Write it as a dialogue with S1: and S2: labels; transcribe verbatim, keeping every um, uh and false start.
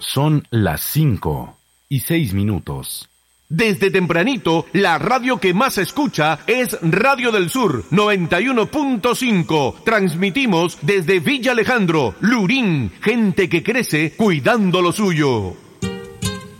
S1: Son las cinco y seis minutos.
S2: Desde tempranito, la radio que más se escucha es Radio del Sur noventa y uno punto cinco. Transmitimos desde Villa Alejandro, Lurín, gente que crece cuidando lo suyo.